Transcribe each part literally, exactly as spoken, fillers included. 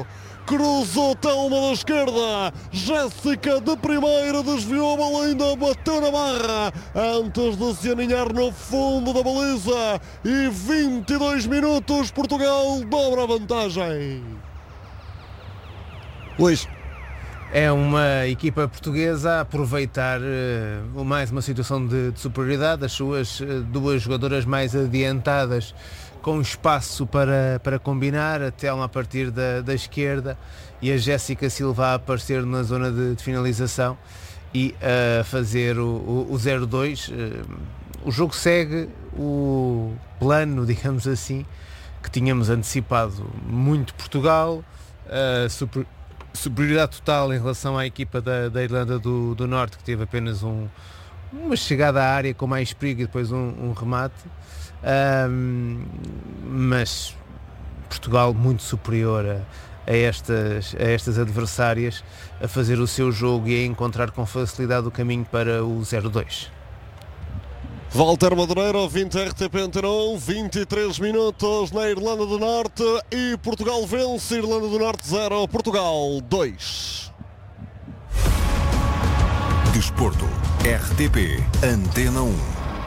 Cruzou Telma da esquerda, Jéssica de primeira desviou a bola, ainda bateu na barra antes de se aninhar no fundo da baliza e vinte e dois minutos, Portugal dobra a vantagem. Luís. É uma equipa portuguesa a aproveitar uh, mais uma situação de, de superioridade, as suas uh, duas jogadoras mais adiantadas com espaço para, para combinar, a Telma a partir da, da esquerda e a Jéssica Silva a aparecer na zona de, de finalização e a uh, fazer o, o, o zero dois. Uh, o jogo segue o plano, digamos assim, que tínhamos antecipado. Muito Portugal, uh, super, superioridade total em relação à equipa da, da Irlanda do, do Norte, que teve apenas um, uma chegada à área com mais perigo e depois um, um remate. Um, mas Portugal muito superior a, a, estas, a estas adversárias, a fazer o seu jogo e a encontrar com facilidade o caminho para o zero dois. Walter Madureira, vinte R T P Antena um, vinte e três minutos na Irlanda do Norte e Portugal vence, Irlanda do Norte zero, Portugal dois. Desporto, R T P Antena um.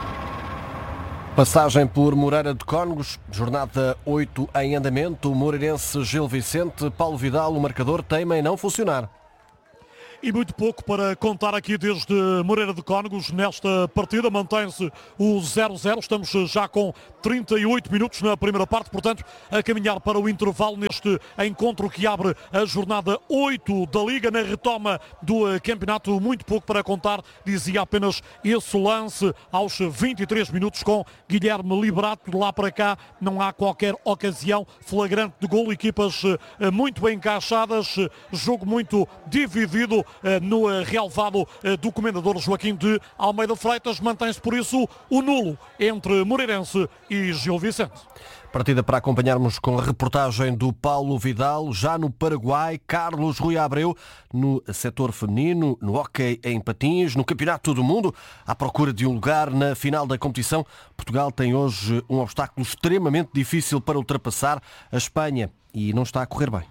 Passagem por Moreira de Cónegos, jornada oito em andamento, o moreirense Gil Vicente, Paulo Vidal, o marcador teima em não funcionar. E muito pouco para contar aqui desde Moreira de Cónegos nesta partida, mantém-se o zero zero, estamos já com trinta e oito minutos na primeira parte, portanto a caminhar para o intervalo neste encontro que abre a jornada oito da Liga, na retoma do campeonato. Muito pouco para contar, dizia apenas esse lance aos vinte e três minutos com Guilherme Liberato. De lá para cá não há qualquer ocasião flagrante de golo, equipas muito bem encaixadas, jogo muito dividido no relevado do comendador Joaquim de Almeida Freitas. Mantém-se por isso o nulo entre Moreirense e Gil Vicente. Partida para acompanharmos com a reportagem do Paulo Vidal. Já no Paraguai, Carlos Rui Abreu, no setor feminino, no hóquei em patins, no Campeonato do Mundo, à procura de um lugar na final da competição. Portugal tem hoje um obstáculo extremamente difícil para ultrapassar, a Espanha, e não está a correr bem.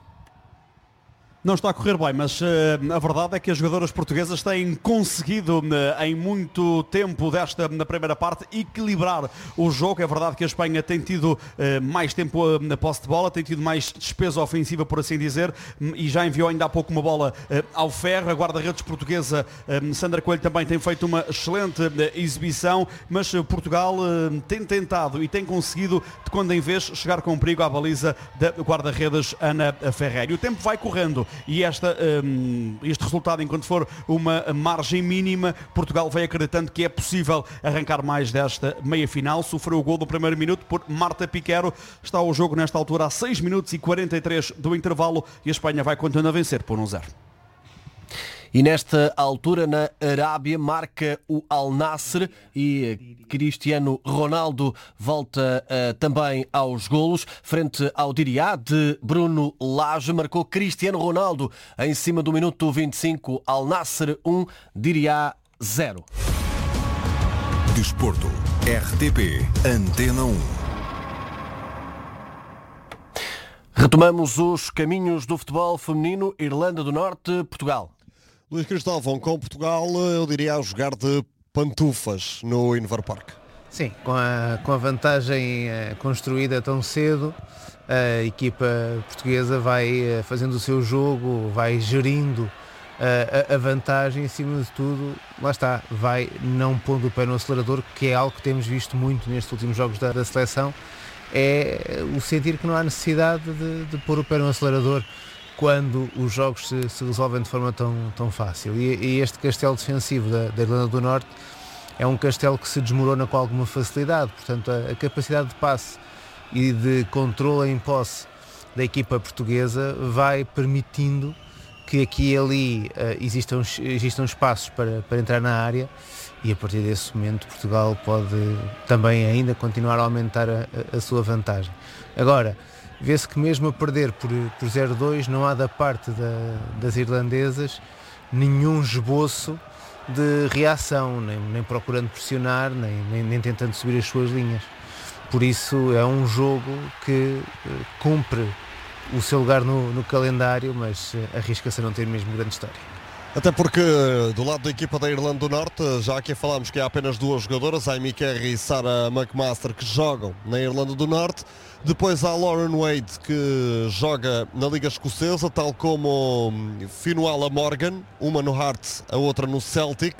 Não está a correr bem, mas uh, a verdade é que as jogadoras portuguesas têm conseguido uh, em muito tempo desta na primeira parte equilibrar o jogo. É verdade que a Espanha tem tido uh, mais tempo uh, na posse de bola, tem tido mais despesa ofensiva, por assim dizer, e já enviou ainda há pouco uma bola uh, ao ferro. A guarda-redes portuguesa uh, Sandra Coelho também tem feito uma excelente uh, exibição, mas uh, Portugal uh, tem tentado e tem conseguido, de quando em vez, chegar com perigo à baliza da guarda-redes Ana Ferreira. E o tempo vai correndo. E esta, um, este resultado, enquanto for uma margem mínima, Portugal vai acreditando que é possível arrancar mais desta meia-final. Sofreu o gol do primeiro minuto por Marta Piquero. Está o jogo nesta altura a seis minutos e quarenta e três do intervalo e a Espanha vai continuando a vencer por um zero. E nesta altura, na Arábia, marca o Al Nassr e Cristiano Ronaldo volta uh, também aos golos. Frente ao Diriyah de Bruno Lage, marcou Cristiano Ronaldo em cima do minuto vinte e cinco. Al Nassr um, Diriyah zero. Desporto, R T P Antena um. Retomamos os caminhos do futebol feminino, Irlanda do Norte, Portugal. Luís Cristóvão, com Portugal, eu diria a jogar de pantufas no Inver Park. Sim, com a, com a vantagem uh, construída tão cedo, a equipa portuguesa vai uh, fazendo o seu jogo, vai gerindo uh, a, a vantagem, e, acima de tudo, lá está, vai não pondo o pé no acelerador, que é algo que temos visto muito nestes últimos jogos da, da seleção, é o sentir que não há necessidade de, de pôr o pé no acelerador quando os jogos se, se resolvem de forma tão, tão fácil. E, e este castelo defensivo da, da Irlanda do Norte é um castelo que se desmorona com alguma facilidade. Portanto, a, a capacidade de passe e de controle em posse da equipa portuguesa vai permitindo que aqui e ali uh, existam, existam espaços para, para entrar na área, e a partir desse momento Portugal pode também ainda continuar a aumentar a, a, a sua vantagem. Agora, vê-se que mesmo a perder por, por zero dois não há da parte da, das irlandesas nenhum esboço de reação, nem, nem procurando pressionar, nem, nem, nem tentando subir as suas linhas. Por isso é um jogo que uh, cumpre o seu lugar no, no calendário, mas arrisca-se a não ter mesmo grande história. Até porque do lado da equipa da Irlanda do Norte, já aqui falámos que há apenas duas jogadoras, a Amy Carey e Sarah McMaster, que jogam na Irlanda do Norte. Depois há a Lauren Wade, que joga na Liga Escocesa, tal como Finuala Morgan, uma no Hearts, a outra no Celtic.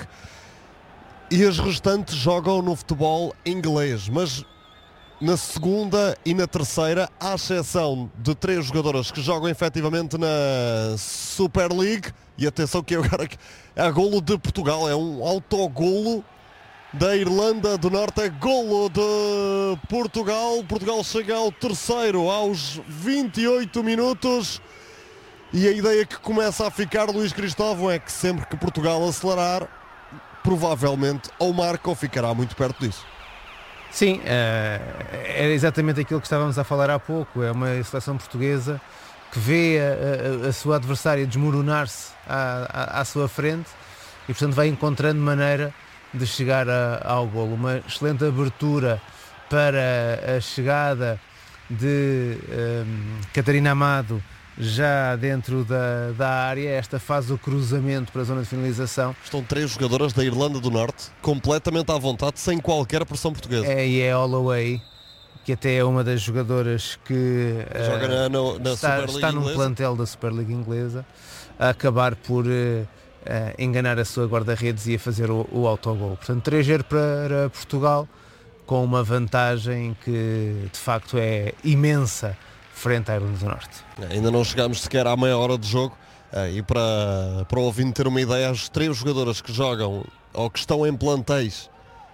E as restantes jogam no futebol inglês, mas na segunda e na terceira, à exceção de três jogadoras que jogam efetivamente na Super League. E atenção que agora é golo de Portugal, é um autogolo da Irlanda do Norte, é golo de Portugal. Portugal chega ao terceiro aos vinte e oito minutos. E a ideia que começa a ficar, Luís Cristóvão, é que sempre que Portugal acelerar, provavelmente ou marca ou ficará muito perto disso. Sim, era exatamente aquilo que estávamos a falar há pouco. É uma seleção portuguesa que vê a, a, a sua adversária desmoronar-se à, à, à sua frente e, portanto, vai encontrando maneira de chegar a, ao golo. Uma excelente abertura para a chegada de um, Catarina Amado já dentro da, da área. Esta faz o cruzamento para a zona de finalização. Estão três jogadoras da Irlanda do Norte completamente à vontade, sem qualquer pressão portuguesa. É, e é Holloway, que até é uma das jogadoras que joga na, na, na está, está num inglesa. plantel da Superliga Inglesa, a acabar por uh, uh, enganar a sua guarda-redes e a fazer o, o autogol. Portanto, três zero para Portugal, com uma vantagem que de facto é imensa frente à Irlanda do Norte. Ainda não chegámos sequer à meia hora de jogo, uh, e para, para o ouvinte ter uma ideia, as três jogadoras que jogam ou que estão em plantéis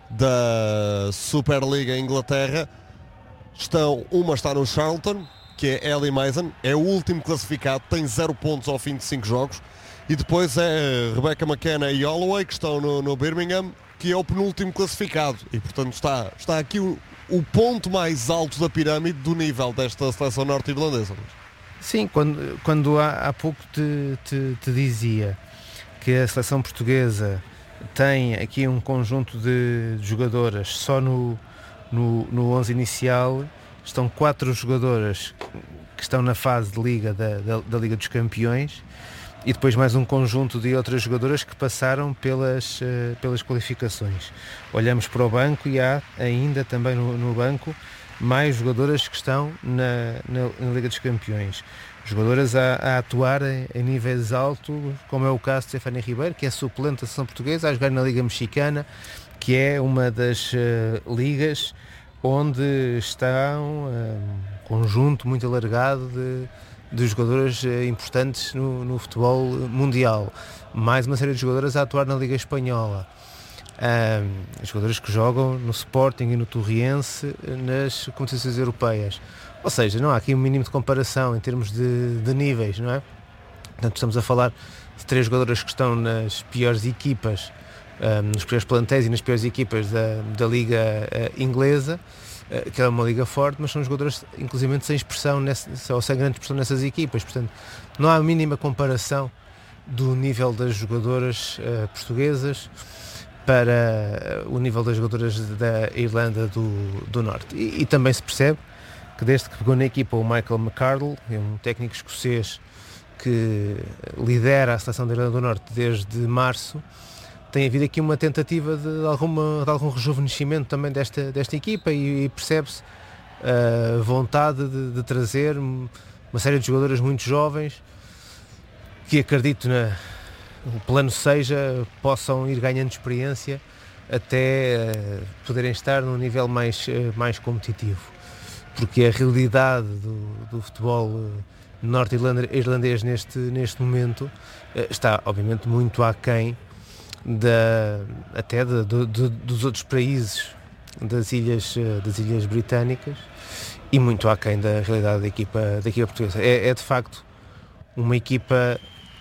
da Superliga Inglaterra, Estão, uma está no Charlton, que é Ellie Mason, é o último classificado, tem zero pontos ao fim de cinco jogos. E depois é Rebecca McKenna e Holloway, que estão no, no Birmingham, que é o penúltimo classificado. E portanto está, está aqui o, o ponto mais alto da pirâmide do nível desta seleção norte-irlandesa. Sim, quando, quando há, há pouco te, te, te dizia que a seleção portuguesa tem aqui um conjunto de jogadoras só no... No, no onze inicial estão quatro jogadoras que estão na fase de Liga da, da, da Liga dos Campeões e depois mais um conjunto de outras jogadoras que passaram pelas, uh, pelas qualificações. Olhamos para o banco e há ainda também no, no banco mais jogadoras que estão na, na, na Liga dos Campeões. Jogadoras a, a atuar em, em níveis altos, como é o caso de Stefania Ribeiro, que é suplente da seleção portuguesa, a jogar na Liga Mexicana, que é uma das uh, ligas onde está um, um conjunto muito alargado de, de jogadoras uh, importantes no, no futebol mundial. Mais uma série de jogadoras a atuar na Liga Espanhola. Um, jogadoras que jogam no Sporting e no Torriense nas competições europeias. Ou seja, não há aqui um mínimo de comparação em termos de, de níveis, não é? Portanto, estamos a falar de três jogadoras que estão nas piores equipas, Um, nos piores plantéis e nas piores equipas da, da Liga uh, Inglesa, uh, que é uma liga forte, mas são jogadores inclusive sem expressão nessa, ou sem grande expressão nessas equipas. Portanto, não há a mínima comparação do nível das jogadoras uh, portuguesas para uh, o nível das jogadoras da Irlanda do, do Norte. E, e também se percebe que desde que pegou na equipa o Michael McArdle, é um técnico escocês que lidera a seleção da Irlanda do Norte desde março, tem havido aqui uma tentativa de, alguma, de algum rejuvenescimento também desta, desta equipa e, e percebe-se a uh, vontade de, de trazer uma série de jogadoras muito jovens que acredito na, o plano seja possam ir ganhando experiência até uh, poderem estar num nível mais, uh, mais competitivo, porque a realidade do, do futebol uh, norte-irlandês neste, neste momento uh, está obviamente muito aquém Da, até de, de, de, dos outros países das ilhas, das ilhas britânicas e muito aquém da realidade da equipa, da equipa portuguesa. É, é de facto uma equipa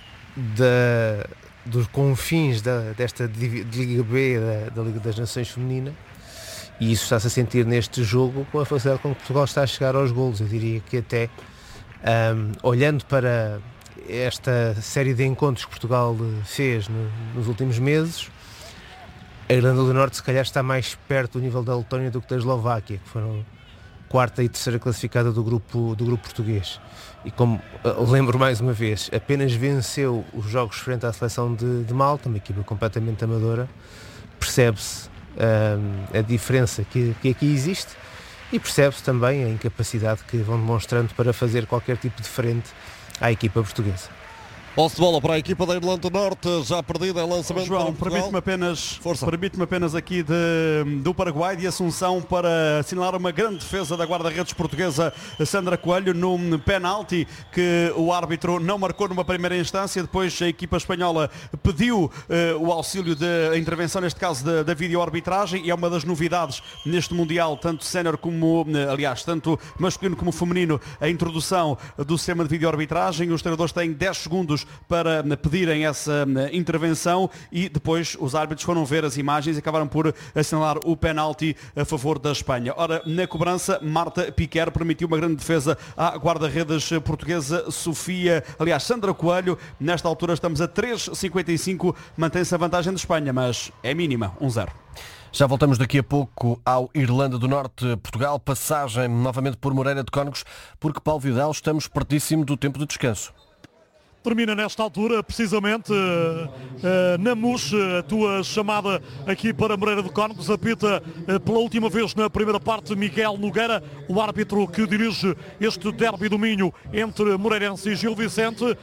da, dos confins da, desta de Liga B da, da Liga das Nações Feminina, e isso está-se a sentir neste jogo com a facilidade com que Portugal está a chegar aos golos. Eu diria que até um, olhando para esta série de encontros que Portugal fez no, nos últimos meses, a Irlanda do Norte se calhar está mais perto do nível da Letónia do que da Eslováquia, que foram quarta e terceira classificada do grupo, do grupo português. E como uh, lembro mais uma vez, apenas venceu os jogos frente à seleção de, de Malta, uma equipa completamente amadora, percebe-se uh, a diferença que, que aqui existe e percebe-se também a incapacidade que vão demonstrando para fazer qualquer tipo de frente à equipa portuguesa. Posse de bola para a equipa da Irlanda do Norte, já perdida em lançamento. João, para permite-me apenas, Força. permite-me apenas aqui de, do Paraguai, de Assunção, para assinalar uma grande defesa da guarda-redes portuguesa Sandra Coelho num penalti que o árbitro não marcou numa primeira instância. Depois a equipa espanhola pediu uh, o auxílio da intervenção, neste caso da, da vídeo-arbitragem, e é uma das novidades neste Mundial, tanto sénior como, aliás, tanto masculino como feminino, a introdução do sistema de vídeo-arbitragem. Os treinadores têm dez segundos para pedirem essa intervenção e depois os árbitros foram ver as imagens e acabaram por assinalar o penalti a favor da Espanha. Ora, na cobrança, Marta Piquer permitiu uma grande defesa à guarda-redes portuguesa Sofia, aliás, Sandra Coelho. Nesta altura estamos a três vírgula cinquenta e cinco, mantém-se a vantagem de Espanha, mas é mínima, um zero. Já voltamos daqui a pouco ao Irlanda do Norte, Portugal, passagem novamente por Moreira de Cónegos, porque, Paulo Vidal, estamos pertíssimo do tempo de descanso. Termina nesta altura, precisamente, uh, uh, na M U S, a tua chamada aqui para Moreira de Cónegos. Apita uh, pela última vez na primeira parte Miguel Nogueira, o árbitro que dirige este derby do Minho entre Moreirense e Gil Vicente. Uh,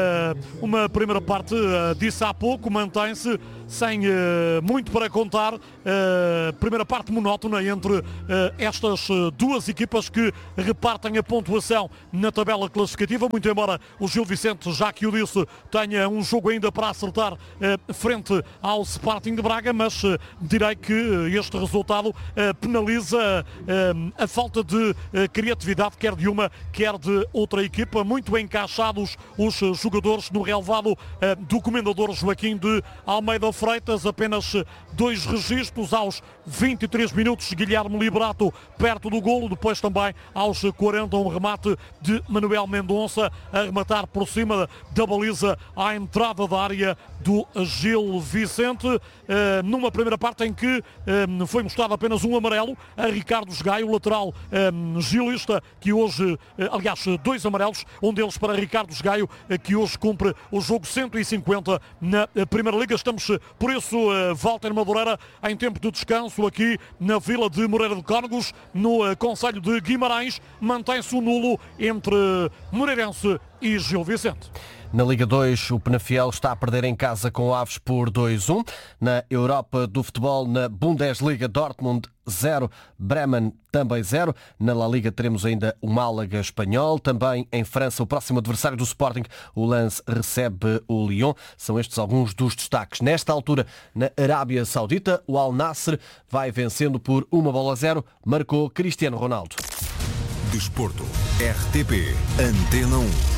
uma primeira parte, uh, disse há pouco, mantém-se sem uh, muito para contar. Uh, primeira parte monótona entre uh, estas uh, duas equipas que repartem a pontuação na tabela classificativa, muito embora o Gil Vicente, já que o disse, tenha um jogo ainda para acertar uh, frente ao Sporting de Braga, mas uh, direi que uh, este resultado uh, penaliza uh, a falta de uh, criatividade, quer de uma, quer de outra equipa. Muito encaixados os uh, jogadores no relevado uh, do comendador Joaquim de Almeida Freitas. Apenas uh, dois registros aos vinte e três minutos, Guilherme Liberato perto do golo, depois também aos quarenta um remate de Manuel Mendonça a rematar por cima da baliza à entrada da área do Gil Vicente, uh, numa primeira parte em que um, foi mostrado apenas um amarelo a Ricardo Gaio, o lateral um, gilista, que hoje, uh, aliás, dois amarelos, um deles para Ricardo Gaio, uh, que hoje cumpre o jogo cento e cinquenta na uh, Primeira Liga. Estamos, uh, por isso, uh, Walter Madureira, em tempo de descanso aqui na vila de Moreira de Cónegos, no uh, concelho de Guimarães. Mantém-se o nulo entre Moreirense e Gil Vicente. Na Liga dois, o Penafiel está a perder em casa com o Aves por dois a um. Na Europa do futebol, na Bundesliga, Dortmund zero, Bremen também zero. Na La Liga teremos ainda o Málaga espanhol. Também em França, o próximo adversário do Sporting, o Lens, recebe o Lyon. São estes alguns dos destaques. Nesta altura, na Arábia Saudita, o Al Nassr vai vencendo por uma bola a zero. Marcou Cristiano Ronaldo. Desporto, R T P, Antena um.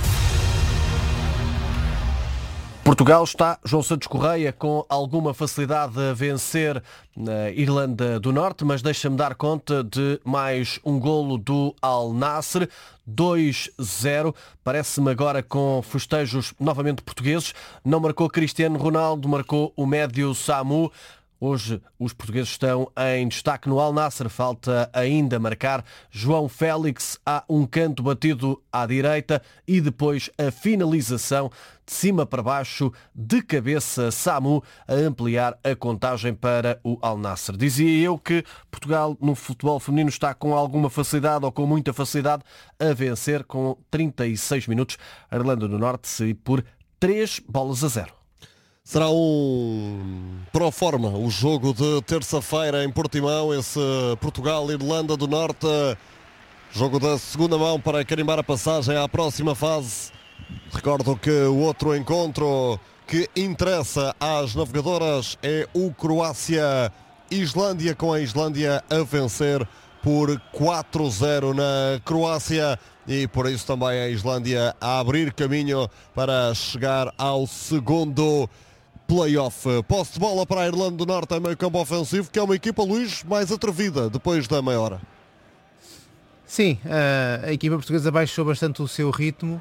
Portugal está, João Santos Correia, com alguma facilidade a vencer na Irlanda do Norte, mas deixa-me dar conta de mais um golo do Al Nassr, dois a zero. Parece-me agora com festejos novamente portugueses. Não marcou Cristiano Ronaldo, marcou o médio Samu. Hoje os portugueses estão em destaque no Al Nassr. Falta ainda marcar João Félix. Há um canto batido à direita e depois a finalização de cima para baixo, de cabeça, Samu, a ampliar a contagem para o Al Nassr. Dizia eu que Portugal no futebol feminino está com alguma facilidade ou com muita facilidade a vencer com trinta e seis minutos a Irlanda do Norte por três bolas a zero. Será um pro forma o jogo de terça-feira em Portimão, esse Portugal-Irlanda do Norte. Jogo da segunda mão para carimbar a passagem à próxima fase. Recordo que o outro encontro que interessa às navegadoras é o Croácia-Islândia, com a Islândia a vencer por quatro a zero na Croácia e por isso também a Islândia a abrir caminho para chegar ao segundo play-off. Posse de bola para a Irlanda do Norte em meio campo ofensivo, que é uma equipa, Luís, mais atrevida depois da meia hora. Sim, a, a equipa portuguesa baixou bastante o seu ritmo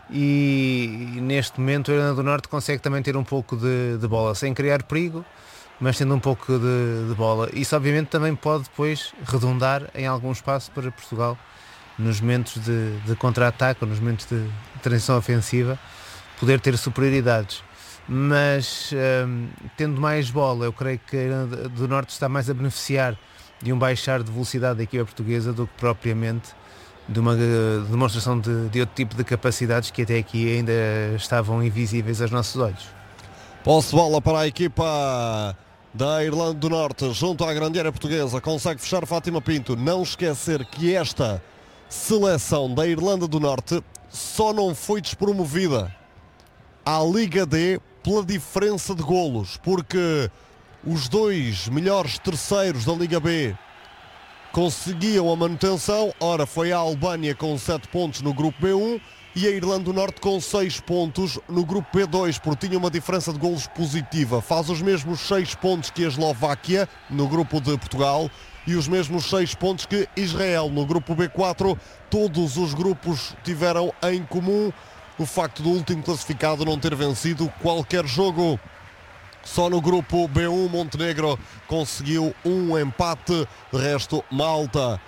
e, e neste momento a Irlanda do Norte consegue também ter um pouco de, de bola sem criar perigo. mas tendo um pouco de, de bola. Isso obviamente também pode depois redundar em algum espaço para Portugal nos momentos de, de contra-ataque ou nos momentos de, de transição ofensiva, poder ter superioridades. Mas hum, tendo mais bola, eu creio que a Irlanda do Norte está mais a beneficiar de um baixar de velocidade da equipa portuguesa do que propriamente de uma demonstração de, de outro tipo de capacidades que até aqui ainda estavam invisíveis aos nossos olhos. Posse de bola para a equipa da Irlanda do Norte, junto à grande área portuguesa, consegue fechar Fátima Pinto. Não esquecer que esta seleção da Irlanda do Norte só não foi despromovida à Liga D pela diferença de golos, porque os dois melhores terceiros da Liga B conseguiam a manutenção. Ora, foi a Albânia com sete pontos no grupo B um e a Irlanda do Norte com seis pontos no grupo B dois, porque tinha uma diferença de golos positiva. Faz os mesmos seis pontos que a Eslováquia no grupo de Portugal e os mesmos seis pontos que Israel no grupo B quatro. Todos os grupos tiveram em comum o facto do último classificado não ter vencido qualquer jogo. Só no grupo B um Montenegro conseguiu um empate, de resto Malta,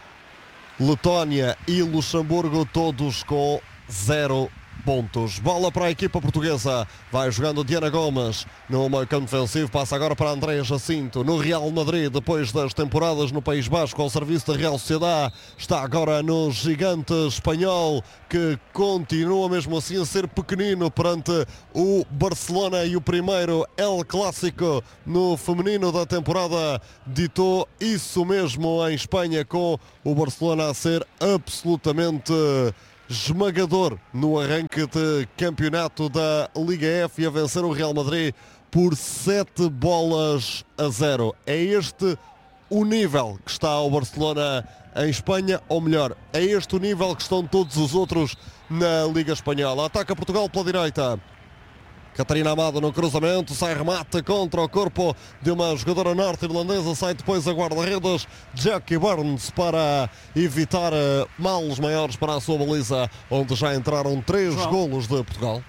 Letónia e Luxemburgo todos com zero pontos. Bola para a equipa portuguesa, vai jogando Diana Gomes no meio campo defensivo, passa agora para André Jacinto no Real Madrid, depois das temporadas no País Basco ao serviço da Real Sociedade, está agora no gigante espanhol, que continua mesmo assim a ser pequenino perante o Barcelona, e o primeiro El Clásico no feminino da temporada ditou isso mesmo em Espanha, com o Barcelona a ser absolutamente esmagador no arranque de campeonato da Liga F e a vencer o Real Madrid por sete bolas a zero. É este o nível que está o Barcelona em Espanha, ou melhor, é este o nível que estão todos os outros na Liga Espanhola. Ataca Portugal pela direita. Catarina Amado no cruzamento, sai remate contra o corpo de uma jogadora norte-irlandesa, sai depois a guarda-redes Jackie Burns para evitar males maiores para a sua baliza, onde já entraram três João. golos de Portugal.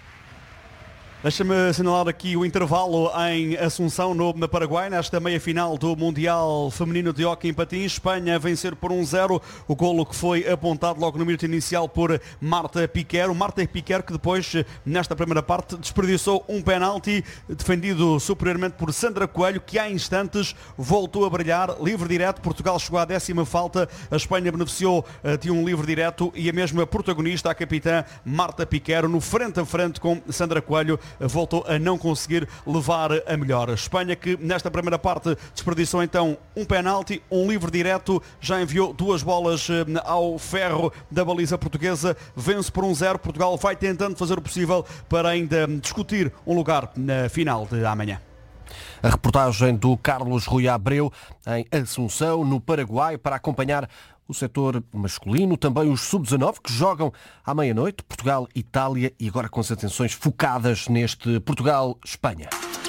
Deixa-me assinalar aqui o intervalo em Assunção, no Paraguai, nesta meia-final do Mundial Feminino de Hóquei em Patins. Espanha a vencer por um zero, o golo que foi apontado logo no minuto inicial por Marta Piquer. O Marta Piquer que depois, nesta primeira parte, desperdiçou um penalti defendido superiormente por Sandra Coelho, que há instantes voltou a brilhar. Livre direto, Portugal chegou à décima falta, a Espanha beneficiou de um livre direto e a mesma protagonista, a capitã Marta Piquer, no frente a frente com Sandra Coelho, voltou a não conseguir levar a melhor. A Espanha, que nesta primeira parte desperdiçou então um penalti, um livre direto, já enviou duas bolas ao ferro da baliza portuguesa, vence por um zero. Portugal vai tentando fazer o possível para ainda discutir um lugar na final de amanhã. A reportagem do Carlos Rui Abreu em Assunção, no Paraguai, para acompanhar o setor masculino, também os sub dezanove, que jogam à meia-noite, Portugal, Itália, e agora com as atenções focadas neste Portugal-Espanha.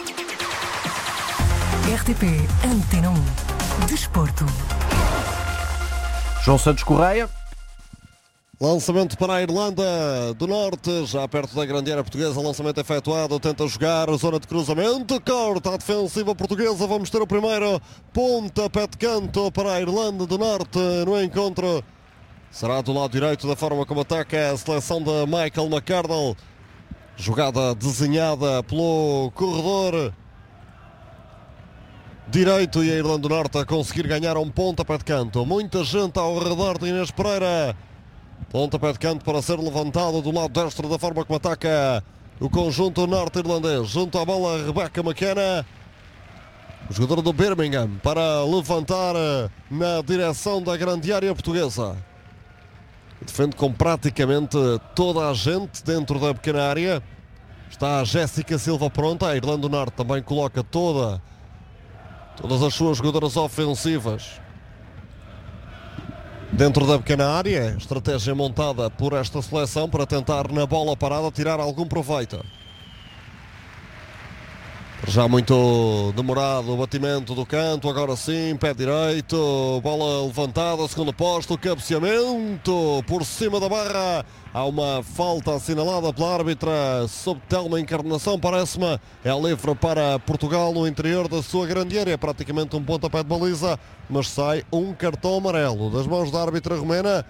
R T P Antena um. Desporto. João Santos Correia. Lançamento para a Irlanda do Norte, já perto da grande área portuguesa, lançamento efetuado, tenta jogar, zona de cruzamento, corta a defensiva portuguesa, vamos ter o primeiro pontapé de canto para a Irlanda do Norte no encontro. Será do lado direito, da forma como ataca a seleção de Michael McArdle. Jogada desenhada pelo corredor direito e a Irlanda do Norte a conseguir ganhar um pontapé de canto. Muita gente ao redor de Inês Pereira. Pontapé de canto para ser levantado do lado destro, da forma como ataca o conjunto norte-irlandês. Junto à bola, Rebecca McKenna, o jogador do Birmingham, para levantar na direção da grande área portuguesa. Defende com praticamente toda a gente dentro da pequena área. Está a Jéssica Silva pronta. A Irlanda do Norte também coloca toda, todas as suas jogadoras ofensivas dentro da pequena área. Estratégia montada por esta seleção para tentar, na bola parada, tirar algum proveito. Já muito demorado o batimento do canto, agora sim, pé direito, bola levantada, segundo posto, cabeceamento por cima da barra. Há uma falta assinalada pela árbitra sobre Telma Encarnação, parece-me. É livre para Portugal no interior da sua grande área, praticamente um pontapé de baliza, mas sai um cartão amarelo das mãos da árbitra romena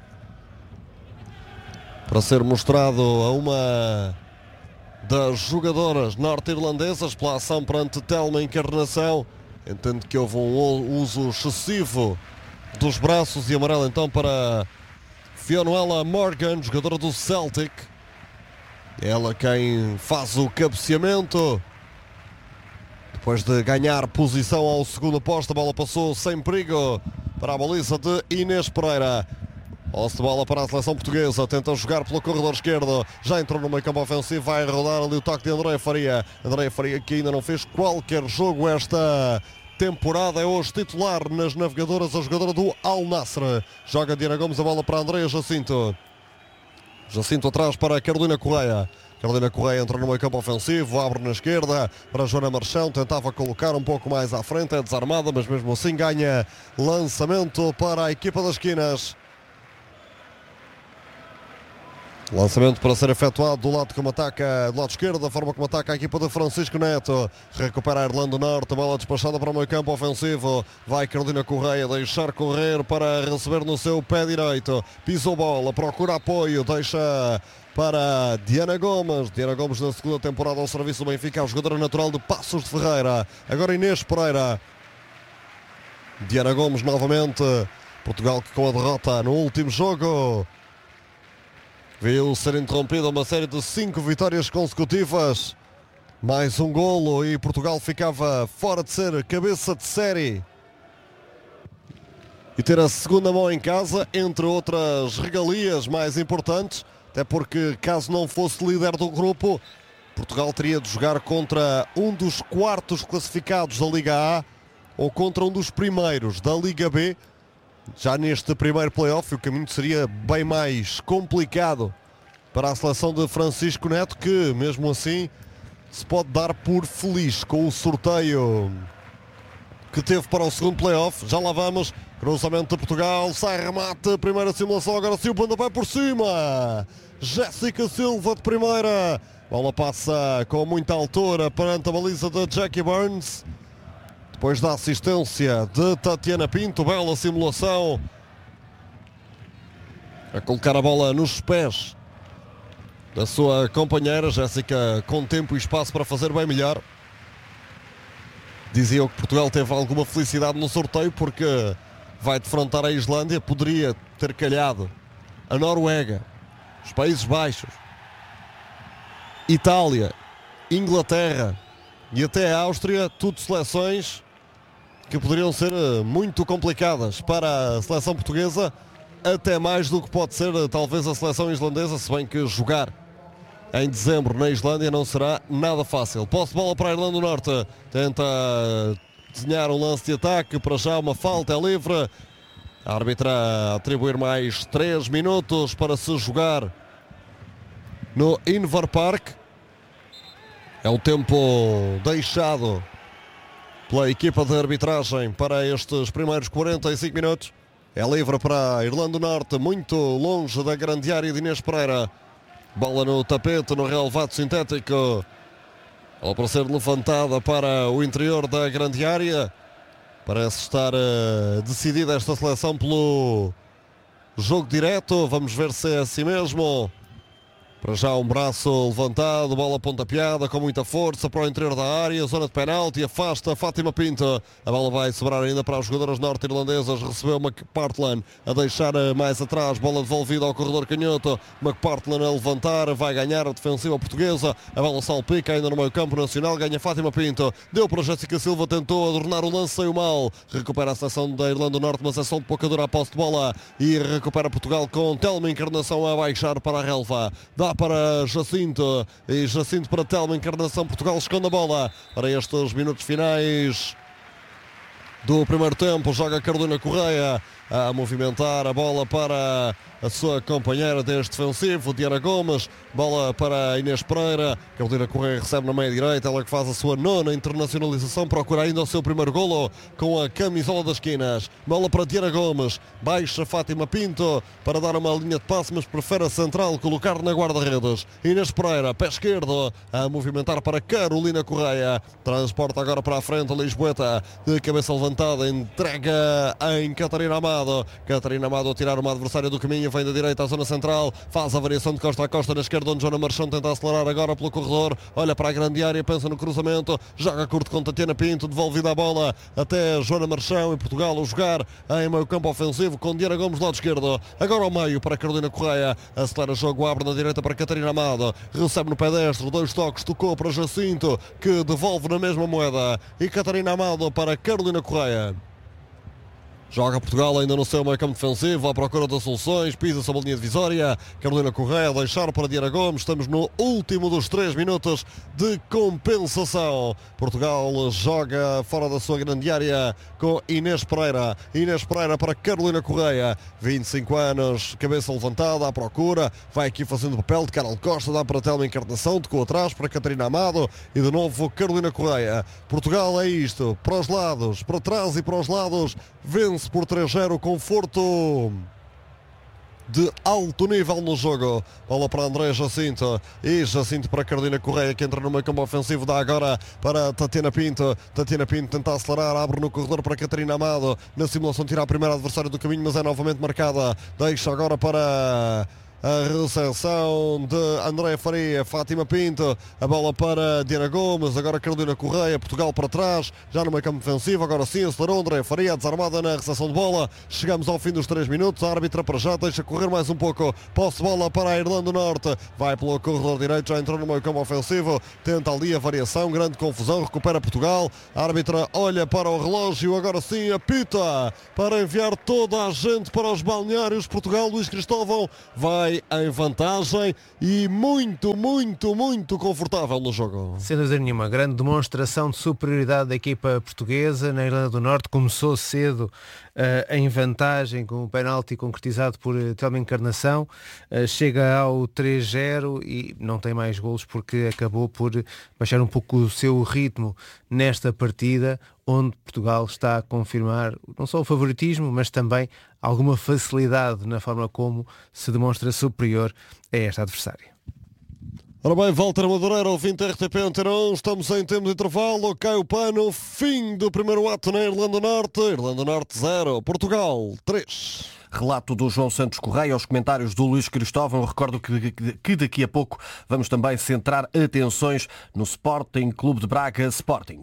para ser mostrado a uma das jogadoras norte-irlandesas pela ação perante Telma Encarnação. Entendo que houve um uso excessivo dos braços e amarelo então para Fionnuala Morgan, jogadora do Celtic. Ela quem faz o cabeceamento. Depois de ganhar posição ao segundo posto, a bola passou sem perigo para a baliza de Inês Pereira. Posse de bola para a seleção portuguesa, tenta jogar pelo corredor esquerdo, já entrou no meio campo ofensivo, vai rodar ali o toque de Andréia Faria. Andréia Faria que ainda não fez qualquer jogo esta temporada, é hoje titular nas navegadoras, a jogadora do Al Nassr. Joga Diana Gomes, a bola para Andréia Jacinto. Jacinto atrás para Carolina Correia. Carolina Correia entra no meio campo ofensivo, abre na esquerda para Joana Marchão, tentava colocar um pouco mais à frente, é desarmada, mas mesmo assim ganha lançamento para a equipa das esquinas. Lançamento para ser efetuado do lado como ataca, do lado esquerdo, da forma como ataca a equipa de Francisco Neto. Recupera a Irlanda do Norte, bola despachada para o meio campo ofensivo. Vai Carolina Correia deixar correr para receber no seu pé direito. Pisou bola, procura apoio, deixa para Diana Gomes. Diana Gomes na segunda temporada ao serviço do Benfica, a jogadora natural de Passos de Ferreira. Agora Inês Pereira. Diana Gomes novamente. Portugal que com a derrota no último jogo viu ser interrompida uma série de cinco vitórias consecutivas. Mais um golo e Portugal ficava fora de ser cabeça de série. E ter a segunda mão em casa, entre outras regalias mais importantes, até porque caso não fosse líder do grupo, Portugal teria de jogar contra um dos quartos classificados da Liga A ou contra um dos primeiros da Liga B. Já neste primeiro play-off o caminho seria bem mais complicado para a seleção de Francisco Neto, que mesmo assim se pode dar por feliz com o sorteio que teve para o segundo play-off. Já lá vamos, cruzamento de Portugal, sai remate, primeira simulação, agora sim o pontapé por cima. Jéssica Silva de primeira, bola passa com muita altura perante a baliza de Jackie Burns. Depois da assistência de Tatiana Pinto, bela simulação. A colocar a bola nos pés da sua companheira. Jéssica com tempo e espaço para fazer bem melhor. Diziam que Portugal teve alguma felicidade no sorteio porque vai defrontar a Islândia. Poderia ter calhado a Noruega, os Países Baixos, Itália, Inglaterra e até a Áustria. Tudo seleções que poderiam ser muito complicadas para a seleção portuguesa, até mais do que pode ser talvez a seleção islandesa, se bem que jogar em dezembro na Islândia não será nada fácil. Posse de bola para a Irlanda do Norte, tenta desenhar um lance de ataque, para já uma falta, é livre. A árbitra a atribuir mais três minutos para se jogar no Inver Park. É o tempo deixado pela equipa de arbitragem para estes primeiros quarenta e cinco minutos. É livre para a Irlanda do Norte, muito longe da grande área de Inês Pereira. Bola no tapete, no relevado sintético. Ela para ser levantada para o interior da grande área. Parece estar uh, decidida esta seleção pelo jogo direto. Vamos ver se é assim mesmo. Para já um braço levantado, bola pontapeada com muita força para o interior da área, zona de penalti, afasta Fátima Pinto. A bola vai sobrar ainda para as jogadoras norte-irlandesas. Recebeu McPartland a deixar mais atrás, bola devolvida ao corredor canhoto. McPartland a levantar, vai ganhar a defensiva portuguesa. A bola salpica ainda no meio campo nacional, ganha Fátima Pinto. Deu para Jéssica Silva, tentou adornar o lance, saiu mal. Recupera a seleção da Irlanda do Norte, mas é só de pouca dura a posse de bola. E recupera Portugal com Telma Encarnação a baixar para a relva. Dá para Jacinto e Jacinto para Telma Encarnação. Portugal esconde a bola para estes minutos finais do primeiro tempo. Joga Carolina Correia, a movimentar a bola para a sua companheira deste defensivo, Diana Gomes, bola para Inês Pereira, Carolina Correia recebe na meia direita, ela que faz a sua nona internacionalização, procura ainda o seu primeiro golo com a camisola das esquinas, bola para Diana Gomes, baixa Fátima Pinto para dar uma linha de passe, mas prefere a central colocar na guarda-redes. Inês Pereira, pé esquerdo, a movimentar para Carolina Correia, transporta agora para a frente a Lisboeta, de cabeça levantada, entrega em Catarina Amado, Catarina Amado a tirar uma adversária do caminho, vem da direita à zona central, faz a variação de costa a costa na esquerda, onde Joana Marchão tenta acelerar agora pelo corredor, olha para a grande área, pensa no cruzamento, joga curto com Tatiana Pinto, devolvida a bola até Joana Marchão e Portugal a jogar em meio campo ofensivo com Diana Gomes do lado esquerdo, agora ao meio para Carolina Correia, acelera o jogo, abre na direita para Catarina Amado, recebe no pedestre, dois toques, tocou para Jacinto, que devolve na mesma moeda, e Catarina Amado para Carolina Correia. Joga Portugal ainda no seu meio campo defensivo, à procura das soluções, pisa sobre a linha divisória, Carolina Correia a deixar para Diana Gomes, estamos no último dos três minutos de compensação. Portugal joga fora da sua grande área com Inês Pereira, Inês Pereira para Carolina Correia, vinte e cinco anos, cabeça levantada, à procura, vai aqui fazendo papel de Carol Costa, dá para Telma Encarnação, tocou atrás para Catarina Amado e de novo Carolina Correia. Portugal é isto, para os lados, para trás e para os lados, vence por três a zero, conforto de alto nível no jogo. Bola para André Jacinto e Jacinto para Carolina Correia, que entra no meio campo ofensivo, dá agora para Tatiana Pinto. Tatiana Pinto tenta acelerar, abre no corredor para Catarina Amado, na simulação tira a primeira adversária do caminho, mas é novamente marcada, deixa agora para a recepção de André Faria, Fátima Pinto, a bola para Diana Gomes, agora Carolina Correia, Portugal para trás, já no meio campo defensivo, agora sim acelerou André Faria, desarmada na recepção de bola, chegamos ao fim dos três minutos, a árbitra para já deixa correr mais um pouco, posse de bola para a Irlanda do Norte, vai pelo corredor direito, já entrou no meio campo ofensivo, tenta ali a variação, grande confusão, recupera Portugal, a árbitra olha para o relógio, agora sim apita, para enviar toda a gente para os balneários. Portugal, Luís Cristóvão vai em vantagem e muito, muito, muito confortável no jogo. Sem dúvida nenhuma, grande demonstração de superioridade da equipa portuguesa na Irlanda do Norte. Começou cedo uh, em vantagem com o penalti concretizado por uh, Telma Encarnação, uh, chega ao três a zero e não tem mais golos porque acabou por baixar um pouco o seu ritmo nesta partida, onde Portugal está a confirmar não só o favoritismo, mas também alguma facilidade na forma como se demonstra superior a esta adversária. Ora bem, Walter Madureira, ouvinte R T P Antena um, estamos em tempo de intervalo, cai o pano, fim do primeiro ato na Irlanda do Norte, Irlanda do Norte zero, Portugal três. Relato do João Santos Correia, aos comentários do Luís Cristóvão. Recordo que, que daqui a pouco vamos também centrar atenções no Sporting Clube de Braga Sporting.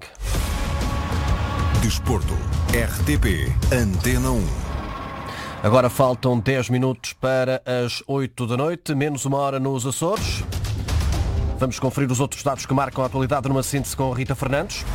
Desporto, R T P Antena um. Agora faltam dez minutos para as oito da noite, menos uma hora nos Açores. Vamos conferir os outros dados que marcam a atualidade numa síntese com a Rita Fernandes.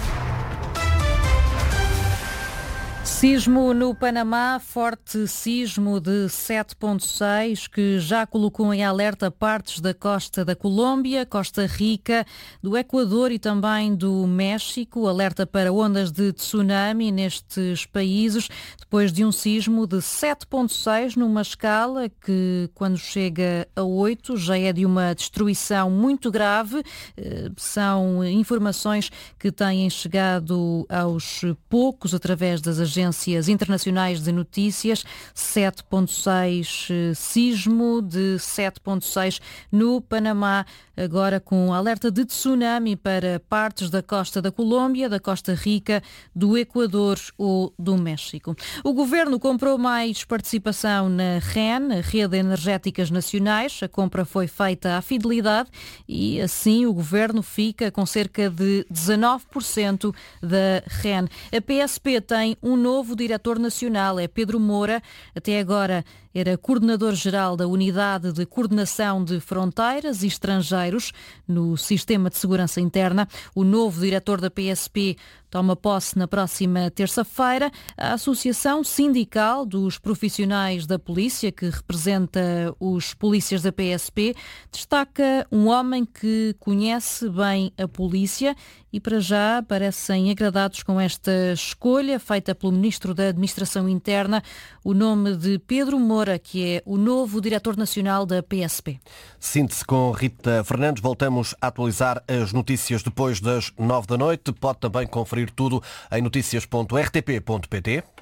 Sismo no Panamá, forte sismo de sete ponto seis que já colocou em alerta partes da costa da Colômbia, Costa Rica, do Equador e também do México. Alerta para ondas de tsunami nestes países, depois de um sismo de sete ponto seis numa escala que, quando chega a oito, já é de uma destruição muito grave. São informações que têm chegado aos poucos através das agências internacionais de notícias. Sete ponto seis sismo de sete ponto seis no Panamá, agora com alerta de tsunami para partes da costa da Colômbia, da Costa Rica, do Equador ou do México. O Governo comprou mais participação na R E N, a Rede Energéticas Nacionais. A compra foi feita à fidelidade e assim o Governo fica com cerca de dezanove por cento da R E N. A P S P tem um novo diretor nacional, é Pedro Moura. Até agora era coordenador-geral da Unidade de Coordenação de Fronteiras e Estrangeiros no Sistema de Segurança Interna. O novo diretor da P S P toma posse na próxima terça-feira. A Associação Sindical dos Profissionais da Polícia, que representa os polícias da P S P, destaca um homem que conhece bem a polícia e, para já, parecem agradados com esta escolha feita pelo Ministro da Administração Interna, o nome de Pedro Moura, que é o novo Diretor Nacional da P S P. Síntese com Rita Fernandes. Voltamos a atualizar as notícias depois das nove da noite. Pode também conferir tudo em notícias ponto r t p ponto p t.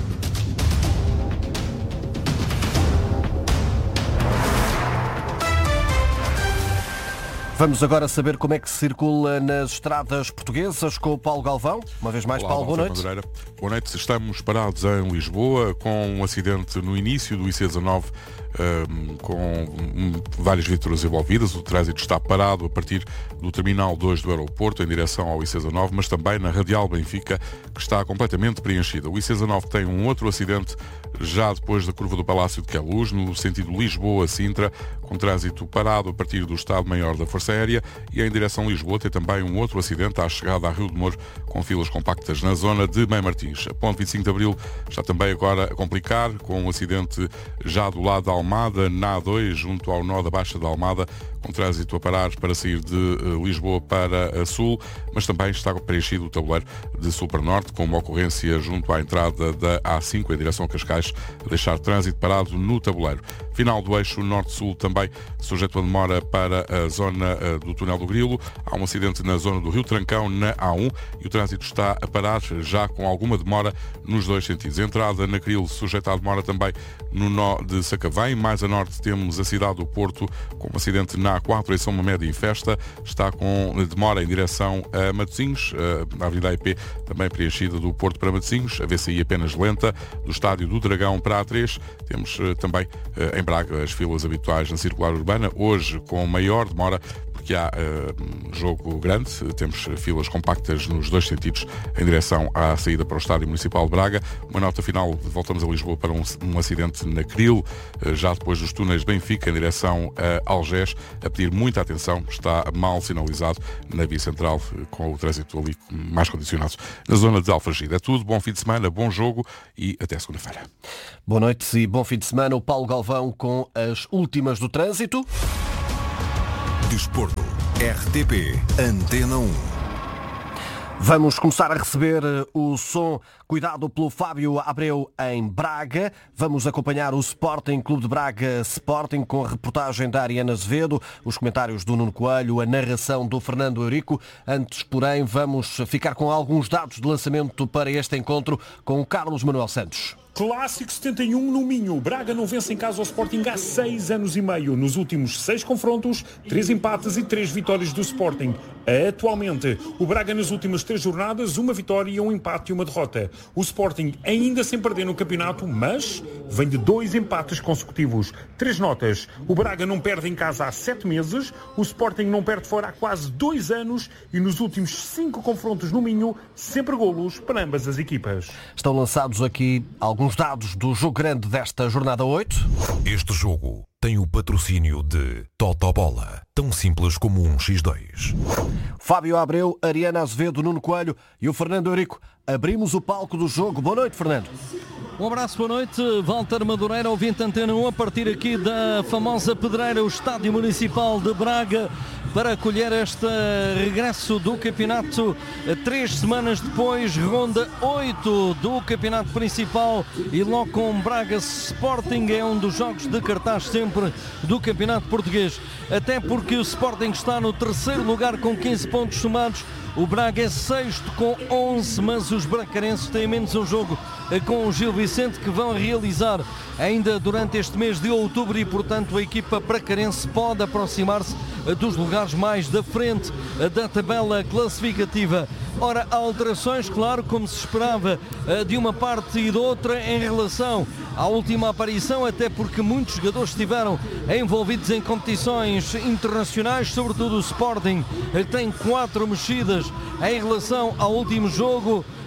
Vamos agora saber como é que se circula nas estradas portuguesas com o Paulo Galvão. Uma vez mais, Olá, Paulo, boa noite. Madureira. Boa noite. Estamos parados em Lisboa com um acidente no início do I C dezanove, um, com um, várias viaturas envolvidas. O trânsito está parado a partir do Terminal dois do aeroporto em direção ao I C dezanove, mas também na Radial Benfica, que está completamente preenchida. O I C dezanove tem um outro acidente já depois da curva do Palácio de Queluz, no sentido Lisboa-Sintra, com trânsito parado a partir do Estado-Maior da Força Aérea, e em direção a Lisboa tem também um outro acidente à chegada a Rio de Moro, com filas compactas na zona de Mãe Martins. A ponte vinte e cinco de Abril está também agora a complicar, com um acidente já do lado da Almada, na A dois, junto ao nó da Baixa da Almada, com trânsito a parar para sair de uh, Lisboa para a Sul, mas também está preenchido o tabuleiro de Sul para Norte, com uma ocorrência junto à entrada da A cinco, em direção a Cascais, a deixar trânsito parado no tabuleiro. Final do eixo Norte-Sul também sujeito a demora para a zona uh, do Túnel do Grilo. Há um acidente na zona do Rio Trancão, na A um, e o trânsito está a parar, já com alguma demora nos dois sentidos. A entrada na Cril sujeita à demora também no nó de Sacavém. Mais a norte temos a cidade do Porto, com um acidente na A quatro, em São Mamede em Festa. Está com demora em direção a Matosinhos. A Avenida A I P também preenchida do Porto para Matosinhos. A V C I apenas lenta. Do Estádio do Dragão para a A três. Temos também em Braga as filas habituais na circular urbana. Hoje com maior demora, porque há uh, jogo grande. Temos filas compactas nos dois sentidos em direção à saída para o Estádio Municipal de Braga. Uma nota final, voltamos a Lisboa para um, um acidente na Cril, uh, já depois dos túneis de Benfica em direção a Algés, a pedir muita atenção. Está mal sinalizado na via central, uh, com o trânsito ali mais condicionado na zona de Alfragide. É tudo, bom fim de semana, bom jogo e até segunda-feira. Boa noite e bom fim de semana. O Paulo Galvão com as últimas do trânsito. Desporto, R T P, Antena um. Vamos começar a receber o som cuidado pelo Fábio Abreu em Braga. Vamos acompanhar o Sporting Clube de Braga Sporting com a reportagem da Ariana Azevedo, os comentários do Nuno Coelho, a narração do Fernando Eurico. Antes, porém, vamos ficar com alguns dados de lançamento para este encontro com o Carlos Manuel Santos. Clássico setenta e um no Minho. Braga não vence em casa ao Sporting há seis anos e meio. Nos últimos seis confrontos, três empates e três vitórias do Sporting. Atualmente, o Braga nas últimas três jornadas, uma vitória, um empate e uma derrota. O Sporting ainda sem perder no campeonato, mas vem de dois empates consecutivos. Três notas. O Braga não perde em casa há sete meses, o Sporting não perde fora há quase dois anos e nos últimos cinco confrontos no Minho, sempre golos para ambas as equipas. Estão lançados aqui alguns dados do jogo grande desta jornada oito. Este jogo tem o patrocínio de Totobola, tão simples como um xis dois. Fábio Abreu, Ariana Azevedo, Nuno Coelho e o Fernando Eurico. Abrimos o palco do jogo. Boa noite, Fernando. Um abraço, boa noite. Walter Madureira, ouvinte Antena um, a partir aqui da famosa Pedreira, o Estádio Municipal de Braga, para acolher este regresso do campeonato três semanas depois, ronda oito do campeonato principal, e logo com Braga Sporting é um dos jogos de cartaz sempre do campeonato português, até porque o Sporting está no terceiro lugar com quinze pontos somados, o Braga é sexto com onze, mas os bracarenses têm menos um jogo com o Gil Vicente, que vão realizar ainda durante este mês de outubro, e portanto a equipa bracarense pode aproximar-se dos lugares mais da frente da tabela classificativa. Ora, há alterações, claro, como se esperava, de uma parte e de outra em relação à última aparição, até porque muitos jogadores estiveram envolvidos em competições internacionais, sobretudo o Sporting tem quatro mexidas em relação ao último jogo.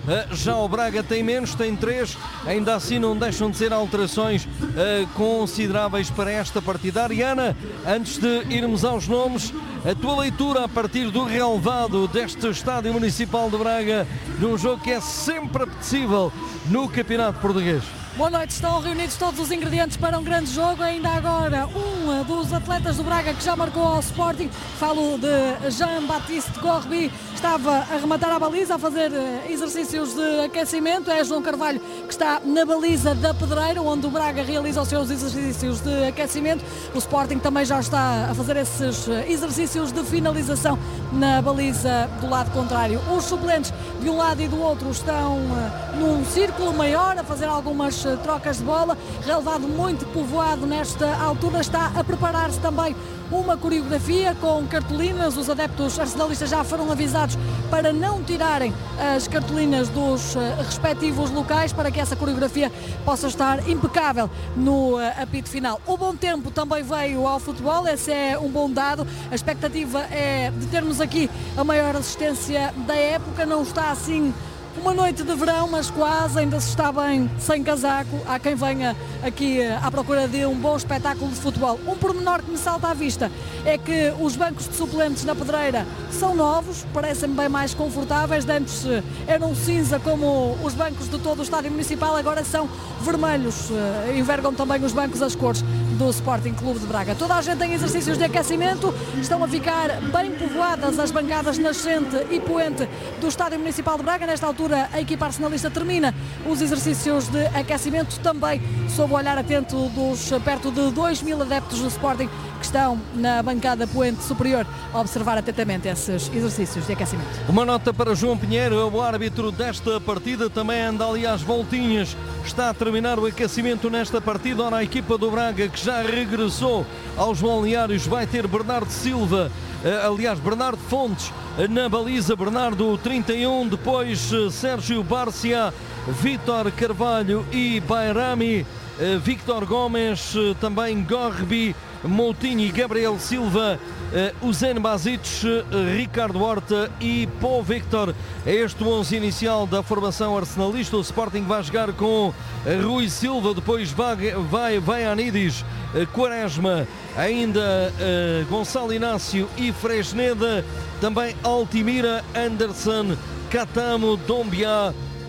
Já o Braga tem menos, tem três. Ainda assim não deixam de ser alterações consideráveis para esta partida. Ariana, antes de irmos aos nomes, a tua leitura a partir do relevado deste Estádio Municipal de Braga, num jogo que é sempre apetecível no Campeonato Português. Boa noite, estão reunidos todos os ingredientes para um grande jogo. Ainda agora um dos atletas do Braga que já marcou ao Sporting, falo de Jean-Baptiste Gorbi, estava a rematar a baliza, a fazer exercícios de aquecimento. É João Carvalho que está na baliza da Pedreira, onde o Braga realiza os seus exercícios de aquecimento. O Sporting também já está a fazer esses exercícios de finalização na baliza do lado contrário. Os suplentes de um lado e do outro estão num círculo maior a fazer algumas trocas de bola. Relevado muito povoado nesta altura, está a preparar-se também uma coreografia com cartolinas. Os adeptos arsenalistas já foram avisados para não tirarem as cartolinas dos respectivos locais, para que essa coreografia possa estar impecável no apito final. O bom tempo também veio ao futebol, esse é um bom dado. A expectativa é de termos aqui a maior assistência da época. Não está assim uma noite de verão, mas quase, ainda se está bem sem casaco. Há quem venha aqui à procura de um bom espetáculo de futebol. Um pormenor que me salta à vista é que os bancos de suplentes na Pedreira são novos, parecem bem mais confortáveis. Antes eram cinza como os bancos de todo o Estádio Municipal, agora são vermelhos. Envergam também os bancos as cores do Sporting Clube de Braga. Toda a gente em exercícios de aquecimento, estão a ficar bem povoadas as bancadas nascente e poente do Estádio Municipal de Braga. Nesta altura a equipa arsenalista termina os exercícios de aquecimento, também sob o olhar atento dos perto de dois mil adeptos do Sporting que estão na bancada poente superior a observar atentamente esses exercícios de aquecimento. Uma nota para João Pinheiro, é o árbitro desta partida, também anda ali às voltinhas, está a terminar o aquecimento nesta partida. Ora, a equipa do Braga, que já regressou aos balneários, vai ter Bernardo Silva, aliás Bernardo Fontes na baliza, Bernardo trinta e um, depois Sérgio Bárcia, Vítor Carvalho e Bairami, Victor Gomes, também Gorbi, Moutinho e Gabriel Silva, Uzen Basic, Ricardo Horta e Paul Victor. É este o onze inicial da formação arsenalista. O Sporting vai jogar com Rui Silva, depois vai, vai, vai Anidis, Quaresma, ainda uh, Gonçalo Inácio e Fresneda, também Altimira, Anderson, Catamo, Dombia,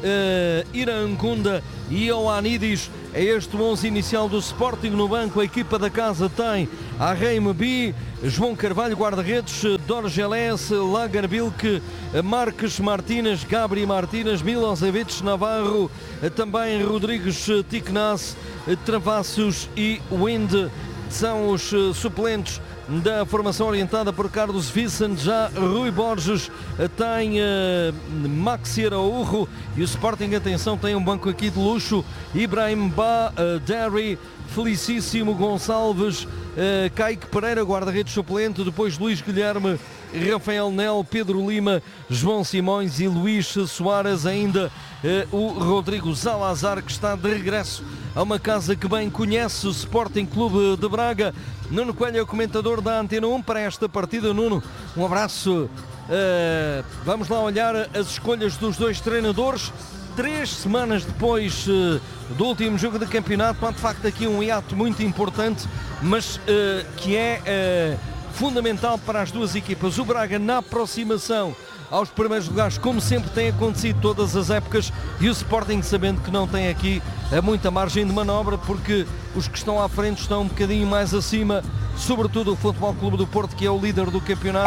uh, Irancunda e Oanidis. É este o onze inicial do Sporting. No banco a equipa da casa tem Arreim B, João Carvalho, guarda-redes, Dorgeles, Lagerbilk, Marques Martínez, Gabri Martínez, Milosevic, Navarro, também Rodrigues Ticnas, Travassos e Wind são os suplentes da formação orientada por Carlos Vicente. Já Rui Borges tem uh, Maxi Araújo e o Sporting, atenção, tem um banco aqui de luxo: Ibrahim Ba, uh, Derry, Felicíssimo Gonçalves, uh, Kaique Pereira, guarda-redes suplente, depois Luís Guilherme, Rafael Nel, Pedro Lima, João Simões e Luís Soares, ainda uh, o Rodrigo Salazar, que está de regresso a uma casa que bem conhece, o Sporting Clube de Braga. Nuno Coelho é o comentador da Antena um para esta partida. Nuno, um abraço. Uh, vamos lá olhar as escolhas dos dois treinadores. Três semanas depois uh, do último jogo de campeonato, há de facto aqui um hiato muito importante, mas uh, que é uh, fundamental para as duas equipas. O Braga na aproximação aos primeiros lugares, como sempre tem acontecido todas as épocas, e o Sporting sabendo que não tem aqui muita margem de manobra, porque os que estão à frente estão um bocadinho mais acima, sobretudo o Futebol Clube do Porto, que é o líder do campeonato,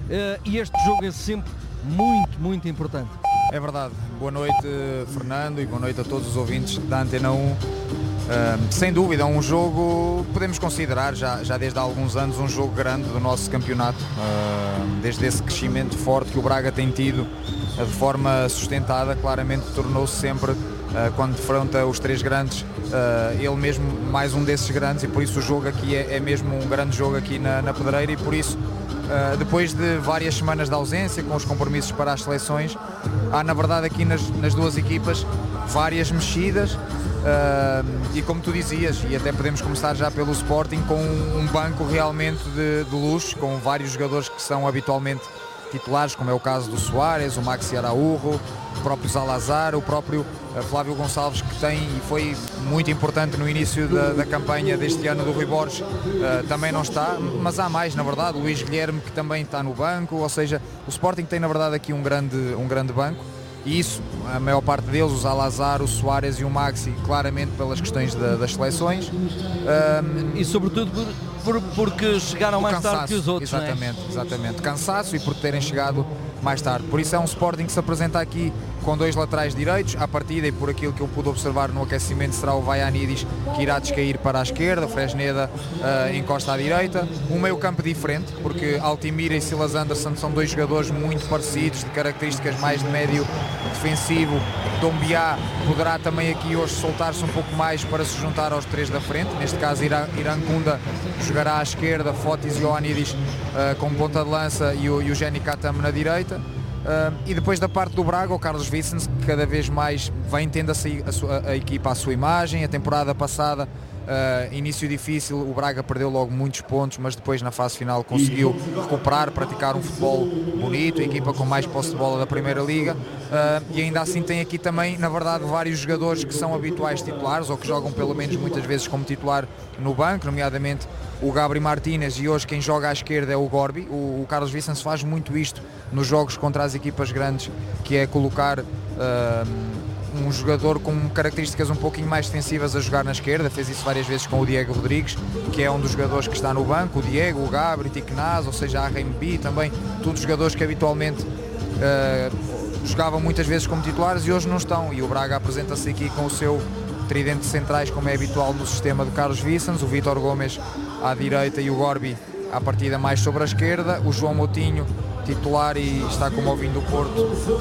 e este jogo é sempre muito, muito importante. É verdade. Boa noite, Fernando, e boa noite a todos os ouvintes da Antena um. Uh, sem dúvida, um jogo, podemos considerar já, já desde há alguns anos, um jogo grande do nosso campeonato, uh, desde esse crescimento forte que o Braga tem tido uh, de forma sustentada. Claramente tornou-se sempre, uh, quando defronta os três grandes, uh, ele mesmo mais um desses grandes, e por isso o jogo aqui é, é mesmo um grande jogo aqui na, na Pedreira, e por isso, uh, depois de várias semanas de ausência, com os compromissos para as seleções, há na verdade aqui nas, nas duas equipas várias mexidas. Uh, e como tu dizias, e até podemos começar já pelo Sporting, com um banco realmente de, de luxo, com vários jogadores que são habitualmente titulares, como é o caso do Soares, o Maxi Araújo, o próprio Salazar, o próprio Flávio Gonçalves, que tem e foi muito importante no início da, da campanha deste ano do Rui Borges, uh, também não está, mas há mais, na verdade, o Luís Guilherme, que também está no banco, ou seja, o Sporting tem na verdade aqui um grande, um grande banco, e isso, a maior parte deles, o Salazar, o Soares e o Maxi, claramente pelas questões da, das seleções. Um, e sobretudo por, por, porque chegaram mais cansaço, tarde que os outros, exatamente, não é? exatamente, cansaço e por terem chegado mais tarde. Por isso é um Sporting que se apresenta aqui com dois laterais direitos, à partida, e por aquilo que eu pude observar no aquecimento, será o Vaianidis que irá descair para a esquerda, o Fresneda uh, encosta à direita, um meio campo diferente, porque Altimira e Silas Anderson são dois jogadores muito parecidos, de características mais de médio defensivo. Dombiá poderá também aqui hoje soltar-se um pouco mais para se juntar aos três da frente, neste caso Irankunda jogará à esquerda, Fotis e Ioannidis uh, com ponta de lança e o, e o Jenny Katam na direita. Uh, e depois da parte do Braga, o Carlos Vicens, que cada vez mais vem tendo a, a, a, a equipa à sua imagem. A temporada passada, uh, início difícil, o Braga perdeu logo muitos pontos, mas depois na fase final conseguiu recuperar, praticar um futebol bonito, a equipa com mais posse de bola da Primeira Liga, uh, e ainda assim tem aqui também, na verdade, vários jogadores que são habituais titulares, ou que jogam pelo menos muitas vezes como titular no banco, nomeadamente o Gabri Martínez, e hoje quem joga à esquerda é o Gorbi. O, o Carlos Vicens faz muito isto nos jogos contra as equipas grandes, que é colocar uh, um jogador com características um pouquinho mais defensivas a jogar na esquerda. Fez isso várias vezes com o Diego Rodrigues, que é um dos jogadores que está no banco, o Diego, o Gabri, Tiquenaz, ou seja, a Rembi também, todos jogadores que habitualmente uh, jogavam muitas vezes como titulares e hoje não estão, e o Braga apresenta-se aqui com o seu tridente centrais, como é habitual no sistema do Carlos Vicens, o Vítor Gomes à direita e o Gorbi à partida mais sobre a esquerda, o João Moutinho titular e está como ao vinho do Porto,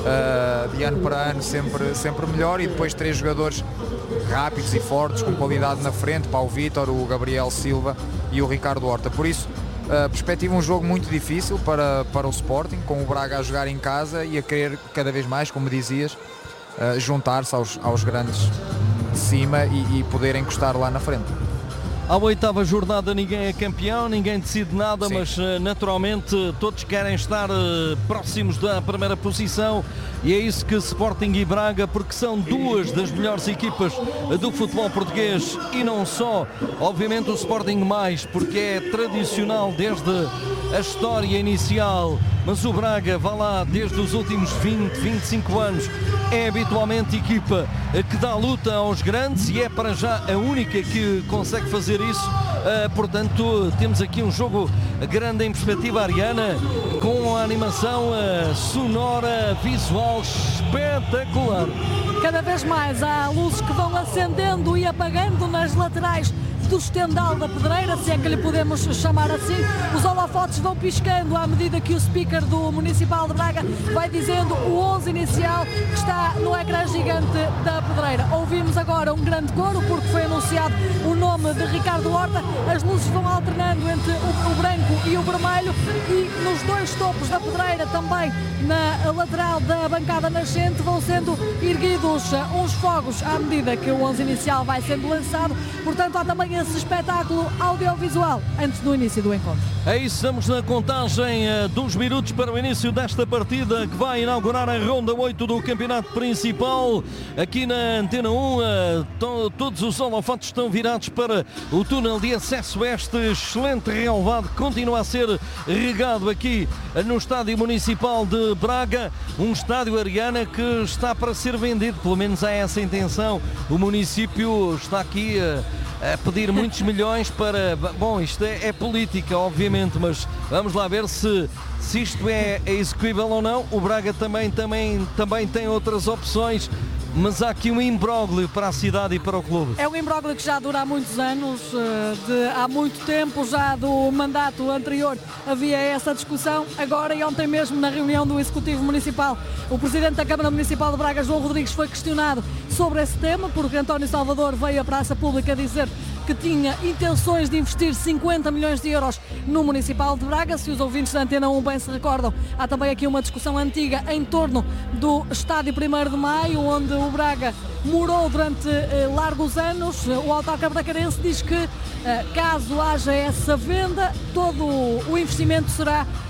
uh, de ano para ano sempre, sempre melhor, e depois três jogadores rápidos e fortes com qualidade na frente, para o Vítor, o Gabriel Silva e o Ricardo Horta. Por isso, uh, perspectiva um jogo muito difícil para, para o Sporting, com o Braga a jogar em casa e a querer cada vez mais, como dizias, uh, juntar-se aos, aos grandes de cima e, e poder encostar lá na frente. À oitava jornada ninguém é campeão, ninguém decide nada, sim, mas naturalmente todos querem estar próximos da primeira posição, e é isso que Sporting e Braga, porque são duas das melhores equipas do futebol português, e não só, obviamente o Sporting mais, porque é tradicional desde a história inicial, mas o Braga, vá lá, desde os últimos vinte, vinte e cinco anos, é habitualmente equipa que dá luta aos grandes e é para já a única que consegue fazer isso. Uh, portanto, temos aqui um jogo grande em perspectiva ariana, com a animação uh, sonora, visual espetacular. Cada vez mais há luzes que vão acendendo e apagando nas laterais do Estendal da Pedreira, se é que lhe podemos chamar assim. Os holofotes vão piscando à medida que o speaker do Municipal de Braga vai dizendo o onze inicial que está no ecrã gigante da Pedreira. Ouvimos agora um grande coro porque foi anunciado o nome de Ricardo Horta. As luzes vão alternando entre o, o branco e o vermelho, e nos dois topos da Pedreira, também na lateral da bancada nascente, vão sendo erguidos uns fogos à medida que o onze inicial vai sendo lançado. Portanto, há também esse espetáculo audiovisual antes do início do encontro. É isso, estamos na contagem uh, dos minutos para o início desta partida que vai inaugurar a ronda oito do campeonato principal. Aqui na Antena um, uh, to, todos os holofotes estão virados para o túnel de acesso a este excelente relvado que continua a ser regado aqui uh, no Estádio Municipal de Braga, um estádio ariana que está para ser vendido, pelo menos há essa intenção. O município está aqui uh, a pedir muitos milhões para... Bom, isto é, é política, obviamente, mas vamos lá ver se, se isto é, é execuível ou não. O Braga também, também, também tem outras opções, mas há aqui um imbróglio para a cidade e para o clube. É um imbróglio que já dura há muitos anos, de, há muito tempo, já do mandato anterior havia essa discussão. Agora, e ontem mesmo na reunião do Executivo Municipal, o Presidente da Câmara Municipal de Braga, João Rodrigues, foi questionado sobre esse tema, porque António Salvador veio à praça pública dizer que tinha intenções de investir cinquenta milhões de euros no Municipal de Braga. Se os ouvintes da Antena um bem se recordam, há também aqui uma discussão antiga em torno do Estádio primeiro de Maio, onde o Braga morou durante eh, largos anos. O autarca bracarense diz que, eh, caso haja essa venda, todo o investimento será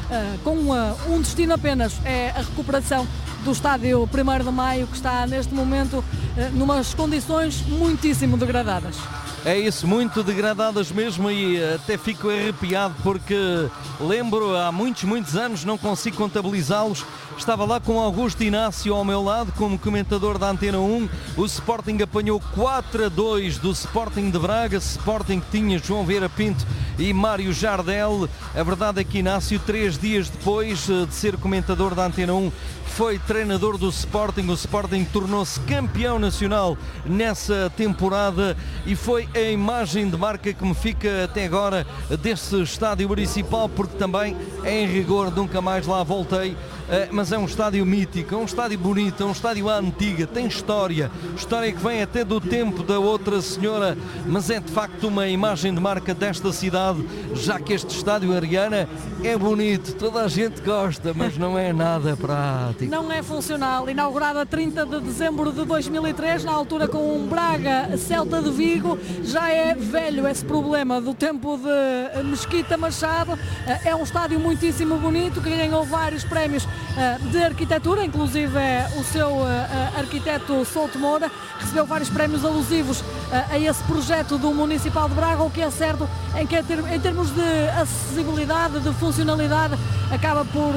uh, com uh, um destino apenas, é a recuperação do estádio primeiro de Maio, que está neste momento uh, numas condições muitíssimo degradadas. É isso, muito degradadas mesmo, e até fico arrepiado porque lembro, há muitos, muitos anos, não consigo contabilizá-los, estava lá com Augusto Inácio ao meu lado como comentador da Antena um, o Sporting apanhou quatro a dois do Sporting de Braga, Sporting que tinha João Vieira Pinto e Mário Jardel. A verdade é que Inácio, três dias depois de ser comentador da Antena um, foi treinador do Sporting. O Sporting tornou-se campeão nacional nessa temporada e foi a imagem de marca que me fica até agora desse estádio municipal, porque também, em rigor, nunca mais lá voltei. Uh, mas é um estádio mítico, é um estádio bonito, é um estádio à antiga, tem história, história que vem até do tempo da outra senhora, mas é de facto uma imagem de marca desta cidade, já que este estádio Ariana é bonito, toda a gente gosta, mas não é nada prático. Não é funcional. Inaugurado a trinta de dezembro de dois mil e três, na altura com um Braga Celta de Vigo, já é velho esse problema do tempo de Mesquita Machado. É um estádio muitíssimo bonito, que ganhou vários prémios de arquitetura, inclusive o seu arquiteto Souto Moura recebeu vários prémios alusivos a esse projeto do Municipal de Braga. O que é certo é que em termos de acessibilidade, de funcionalidade, acaba por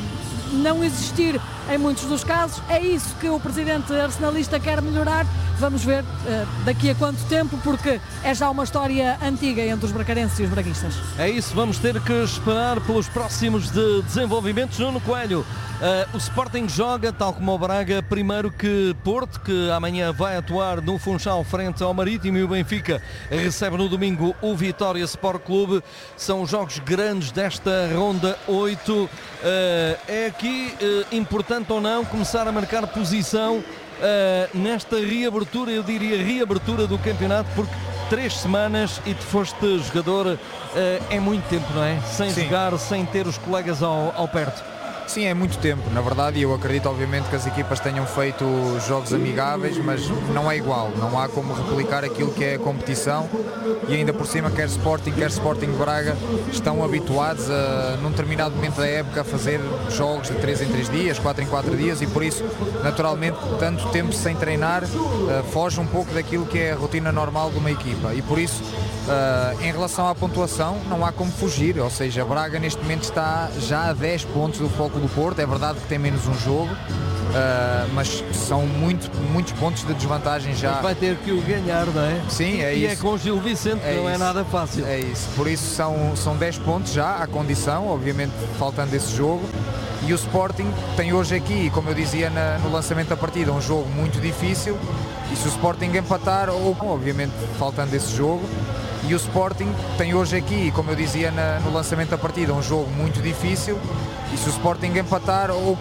não existir em muitos dos casos. É isso que o presidente arsenalista quer melhorar. Vamos ver uh, daqui a quanto tempo, porque é já uma história antiga entre os bracarenses e os braguistas. É isso, vamos ter que esperar pelos próximos de desenvolvimentos. Nuno Coelho, uh, o Sporting joga, tal como o Braga, primeiro que Porto, que amanhã vai atuar no Funchal frente ao Marítimo, e o Benfica recebe no domingo o Vitória Sport Clube. São os jogos grandes desta ronda oito. Uh, é aqui uh, importante ou não começar a marcar posição Uh, nesta reabertura, eu diria reabertura do campeonato, porque três semanas e tu foste jogador, uh, é muito tempo, não é? Sem Sim. jogar, sem ter os colegas ao, ao perto. Sim, é muito tempo, na verdade, e eu acredito obviamente que as equipas tenham feito jogos amigáveis, mas não é igual, não há como replicar aquilo que é a competição, e ainda por cima quer Sporting, quer Sporting de Braga estão habituados a, num determinado momento da época, a fazer jogos de três em três dias, quatro em quatro dias, e por isso, naturalmente, tanto tempo sem treinar, uh, foge um pouco daquilo que é a rotina normal de uma equipa, e por isso, uh, em relação à pontuação, não há como fugir, ou seja, Braga neste momento está já a dez pontos do foco do Porto. É verdade que tem menos um jogo, uh, mas são muito, muitos pontos de desvantagem já. Mas vai ter que o ganhar, não é? Sim, é e isso. E é com Gil Vicente, é não isso. é nada fácil. É isso, por isso são, são dez pontos já à condição, obviamente faltando esse jogo. E o Sporting tem hoje aqui, como eu dizia na, no lançamento da partida, um jogo muito difícil, e se o Sporting empatar, ou obviamente faltando esse jogo, e o Sporting tem hoje aqui, como eu dizia na, no lançamento da partida, um jogo muito difícil, e se o Sporting empatar, ou